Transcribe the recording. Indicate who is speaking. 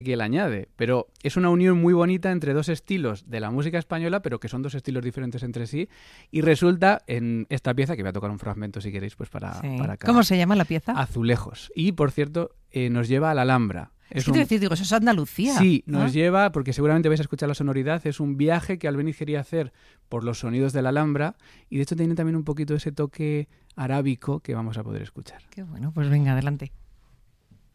Speaker 1: que él añade, pero es una unión muy bonita entre dos estilos de la música española, pero que son dos estilos diferentes entre sí, y resulta en esta pieza, que voy a tocar un fragmento si queréis, pues para acabar.
Speaker 2: ¿Cómo se llama la pieza?
Speaker 1: Azulejos. Y, por cierto, nos lleva a la Alhambra.
Speaker 2: Es que te voy a decir, digo, eso es Andalucía.
Speaker 1: Sí, nos lleva, porque seguramente vais a escuchar la sonoridad, es un viaje que Albéniz quería hacer por los sonidos de la Alhambra, y de hecho tiene también un poquito ese toque arábico que vamos a poder escuchar.
Speaker 2: Qué bueno, pues venga, adelante.